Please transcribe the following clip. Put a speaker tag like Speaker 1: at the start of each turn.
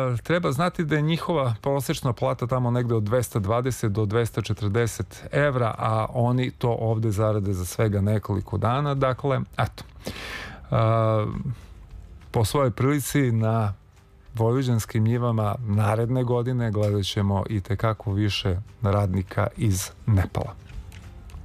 Speaker 1: treba znati da je njihova prosječna plata tamo negde od 220 do 240 evra, a oni to ovde zarade za svega nekoliko dana. Dakle, eto, po svojoj prilici na vojvođanskim njivama naredne godine gledat ćemo i tekako više radnika iz Nepala.